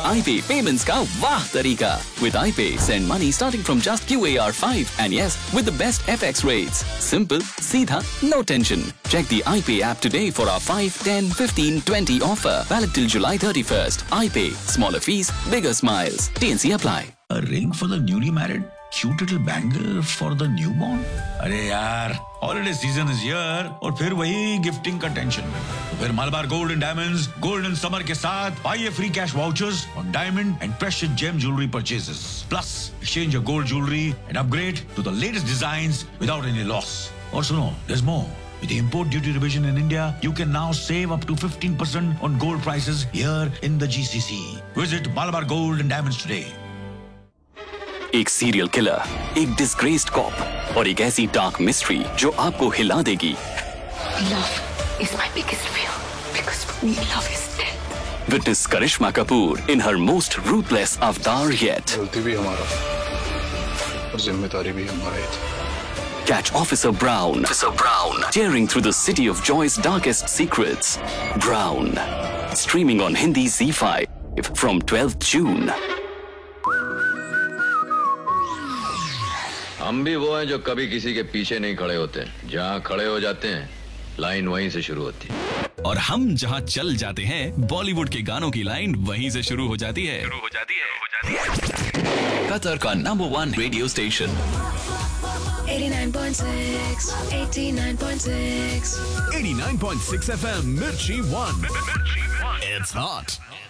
iPay payments का वाह तरीका. With iPay, send money starting from just QAR5 and yes, with the best FX rates. Simple, सीधा, no tension. Check the iPay app today for our 5, 10, 15, 20 offer. Valid till July 31st. iPay, smaller fees, bigger smiles. TNC apply. A ring for the newly married? Cute little bangle for the newborn? अरे यार, holiday season is here और फिर वही gifting का tension. तो फिर Malabar gold and diamonds golden summer के साथ पाइए free cash vouchers on diamond and precious GeM jewellery purchases. Plus exchange your gold jewelry and upgrade to the latest designs without any loss. और सुनो, there's more. With the import duty revision in India, you can now save up to 15% on gold prices here in the GCC. Visit Malabar Gold and Diamonds today. एक serial killer, एक disgraced corp और एक ऐसी dark mystery जो आपको हिला देगी. Love is my biggest fear because for me love is death. Witness Karishma Kapoor in her most ruthless avatar yet. गलती भी हमारा और जिम्मेदारी भी हमारा ही था. Catch Officer Brown, tearing through the city of joy's darkest secrets. Brown, streaming on Hindi Z5 from 12th June. हम भी वो हैं जो कभी किसी के पीछे नहीं खड़े होते. जहाँ खड़े हो जाते हैं लाइन वहीं से शुरू होती है. और हम जहाँ चल जाते हैं बॉलीवुड के गानों की लाइन वहीं से शुरू हो जाती है. कतर का number 1 radio station 89.6 89.6 89.6 FM Mirchi 1. It's hot.